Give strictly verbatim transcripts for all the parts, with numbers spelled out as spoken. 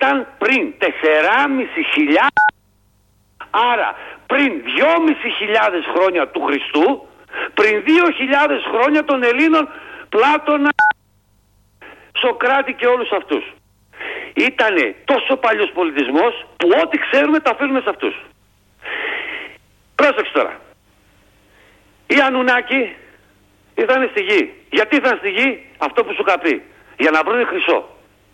ήταν πριν τεσσεράμισι χιλιάδες, άρα πριν δυόμισι χιλιάδες χρόνια του Χριστού, πριν δύο χιλιάδες χρόνια των Ελλήνων, Πλάτωνα, Σοκράτη και όλους αυτούς. Ήτανε τόσο παλιός πολιτισμός που ό,τι ξέρουμε τα αφήνουμε σε αυτούς. Πρόσεξε τώρα. Οι Ανουνάκοι ήρθαν στη γη. Γιατί ήρθαν στη γη? Αυτό που σου είχα πει. Για να βρούνε χρυσό.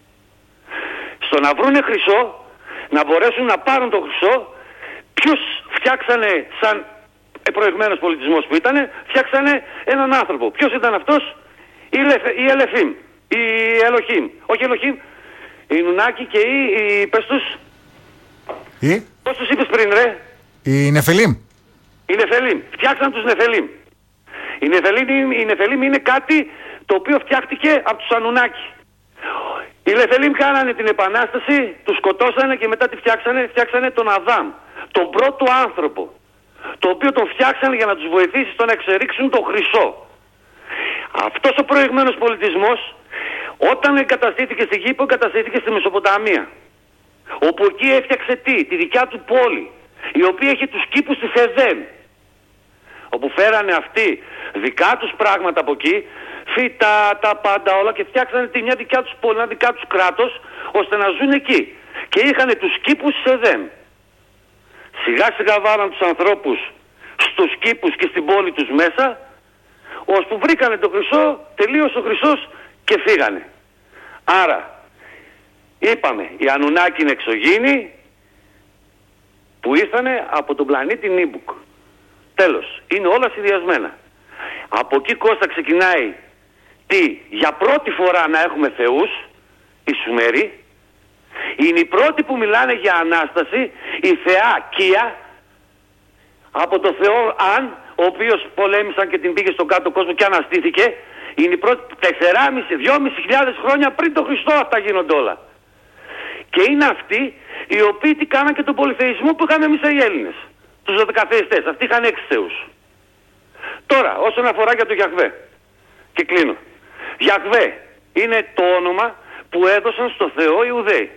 Στο να βρούνε χρυσό, να μπορέσουν να πάρουν το χρυσό, ποιους φτιάξανε σαν προηγμένος πολιτισμός που ήτανε, φτιάξανε έναν άνθρωπο. Ποιος ήταν αυτός? Η, Λεφ, η Ελεφήμ, η Ελοχήμ. Όχι Ελοχήμ, η Νουνάκη και η, η πες τους. Η? Πώς τους είπες πριν ρε? Η Νεφελίμ. Η Νεφελίμ. Φτιάξαν τους Νεφελίμ. Η Νεφελίμ, η Νεφελίμ είναι κάτι το οποίο φτιάχτηκε από τους Ανουνάκη. Οι Νεφελίμ κάνανε την επανάσταση, τους σκοτώσανε και μετά τη φτιάξανε, φτιάξανε τον Αδάμ. Τον πρώτο άνθρωπο. Το οποίο τον φτιάξανε για να τους βοηθήσει στο να εξερίξουν το χρυσό. Αυτός ο προηγμένος πολιτισμός, όταν εγκαταστήθηκε στη Κύπρο, εγκαταστήθηκε στη Μεσοποταμία. Όπου εκεί έφτιαξε τι? Τη δικιά του πόλη, η οποία έχει τους κήπους της Εδέμ. Όπου φέρανε αυτοί δικά τους πράγματα από εκεί, φύτα, τα πάντα όλα, και φτιάξανε τη μια δικιά τους πόλη, ένα δικά τους κράτος, ώστε να ζουν εκεί. Και είχαν τους κήπους της Εδέμ. Σιγά σιγά βάλαν τους ανθρώπους στους κήπους και στην πόλη τους μέσα, ώσπου βρήκανε το χρυσό, τελείωσε ο χρυσός και φύγανε. Άρα, είπαμε, οι Ανουνάκοι είναι εξωγήινοι που ήρθανε από τον πλανήτη Νίμπουκ. Τέλος, είναι όλα συνδυασμένα. Από εκεί, Κώστα, ξεκινάει τι? Για πρώτη φορά να έχουμε θεούς, οι Σουμέροι. Είναι οι πρώτοι που μιλάνε για Ανάσταση, η θεά Κία, από το θεό Αν, ο οποίος πολέμησαν και την πήγε στον κάτω κόσμο και αναστήθηκε. Είναι οι πρώτοι τεσσεράμισι, δυόμισι χιλιάδες χρόνια πριν το Χριστό αυτά γίνονται όλα. Και είναι αυτοί οι οποίοι τι κάναν και τον πολυθεϊσμό που είχαμε εμείς οι Έλληνες. Τους δωδεκαθεϊστές, αυτοί είχαν έξι θεούς. Τώρα, όσον αφορά για το Γιαχβέ, και κλείνω. Γιαχβέ είναι το όνομα που έδωσαν στο Θεό οι Ιουδαίοι.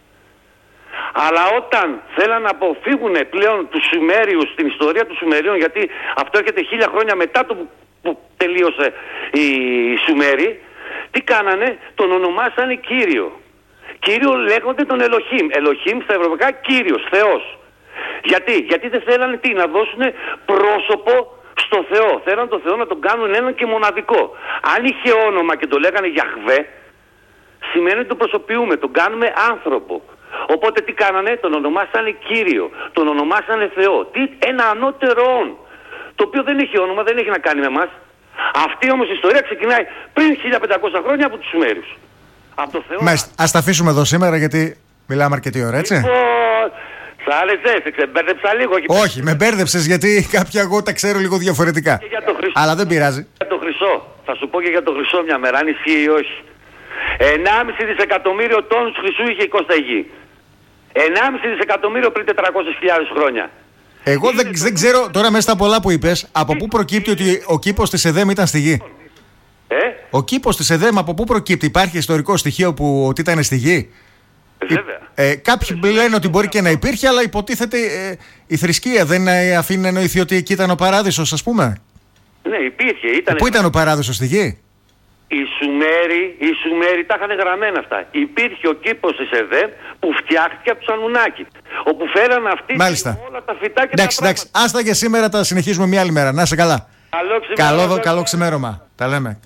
Αλλά όταν θέλαν να αποφύγουν πλέον τους Σουμέριους, την ιστορία των Σουμερίων, γιατί αυτό έρχεται χίλια χρόνια μετά το που, που τελείωσε η, η Σουμέρη, τι κάνανε? Τον ονομάσανε Κύριο. Κύριο λέγονται τον Ελοχήμ. Ελοχήμ στα ευρωπαϊκά Κύριος, Θεός. Γιατί? Γιατί δεν θέλανε τι? Να δώσουν πρόσωπο στο Θεό. Θέλαν τον Θεό να τον κάνουν έναν και μοναδικό. Αν είχε όνομα και το λέγανε Γιαχβέ, σημαίνει ότι τον προσωποιούμε, τον κάνουμε άνθρωπο. Οπότε τι κάνανε? Τον ονομάσανε Κύριο, τον ονομάσανε Θεό. Τι? Ένα ανώτερο όν, το οποίο δεν έχει όνομα, δεν έχει να κάνει με εμάς. Αυτή όμως η ιστορία ξεκινάει πριν χίλια πεντακόσια χρόνια από τους Σουμέριους. Από το Θεό. Μάλιστα. Ας τα αφήσουμε εδώ σήμερα, γιατί μιλάμε αρκετή ώρα, έτσι. Λοιπόν, σ' άρεσε, σε ξεμπέρδεψα λίγο. Όχι, όχι, με μπέρδεψες, γιατί κάποια εγώ τα ξέρω λίγο διαφορετικά. Αλλά δεν πειράζει. Για το χρυσό, θα σου πω και για το χρυσό μια μέρα, αν ισχύει ή όχι. ενάμιση δισεκατομμύριο τόνους χρυσού είχε η Κώστα η γη. ενάμιση δισεκατομμύριο πριν τετρακόσιες χιλιάδες χρόνια. Εγώ δεν, δεν ξέρω, τώρα μέσα στα πολλά που είπες, από πού προκύπτει ότι ο κήπος της Εδέμ ήταν στη γη. Ε? Ο κήπος της Εδέμ από πού προκύπτει? Υπάρχει ιστορικό στοιχείο που ότι ήταν στη γη? Βέβαια. Ε, κάποιοι λένε ότι μπορεί και να υπήρχε, αλλά υποτίθεται ε, η θρησκεία δεν ε, αφήνει να εννοηθεί ότι εκεί ήταν ο παράδεισος, ας πούμε. Ναι, υπήρχε. Ήτανε... Πού ήταν ο παράδεισος, στη γη? Οι Σουμέροι, οι Σουμέροι τα είχαν γραμμένα αυτά. Υπήρχε ο κήπος της Εδέμ που φτιάχτηκε από τους Ανουνάκη. Όπου φέραν αυτοί όλα τα φυτά και εντάξει, τα εντάξει. Άστα για σήμερα, τα συνεχίζουμε μια άλλη μέρα. Να είσαι καλά. Καλό ξημέρωμα. Καλό, καλό ξημέρωμα. Τα λέμε.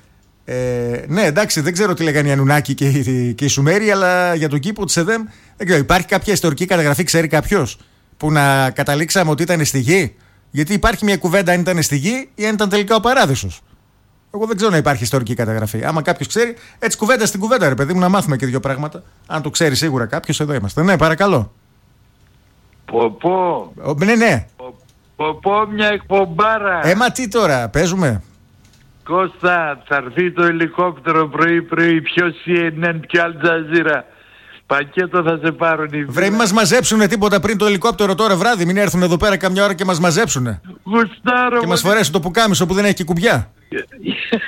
Ε, ναι, εντάξει, δεν ξέρω τι λέγανε οι Ανουνάκοι και οι, και οι Σουμέροι, αλλά για τον κήπο της Εδέμ δεν ξέρω. Υπάρχει κάποια ιστορική καταγραφή, ξέρει κάποιος, που να καταλήξαμε ότι ήταν στη γη? Γιατί υπάρχει μια κουβέντα αν ήταν στη γη ή αν ήταν τελικά ο παράδεισος. Εγώ δεν ξέρω να υπάρχει ιστορική καταγραφή. Άμα κάποιος ξέρει, έτσι κουβέντα στην κουβέντα, ρε παιδί μου, να μάθουμε και δύο πράγματα. Αν το ξέρει σίγουρα κάποιος, εδώ είμαστε. Ναι, παρακαλώ. Πω πω. Ο, ναι, ναι. Πω πω, μια εκπομπάρα. Ε, μα τι τώρα, παίζουμε. Κώστα, θα έρθει το ελικόπτερο πρωί πρωί, πιο σι εν εν, πιο Αλτζαζίρα. Πακέτο θα σε πάρουν οι Βρε, μην μας μαζέψουνε τίποτα πριν το ελικόπτερο τώρα βράδυ. Μην έρθουν εδώ πέρα καμιά ώρα και μας μαζέψουνε. Γουστάρω. Και μας φορέσουν το πουκάμισο που δεν έχει και κουμπιά.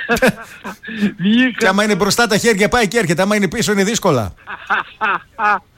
Και άμα είναι μπροστά τα χέρια πάει και έρχεται. Άμα είναι πίσω είναι δύσκολα.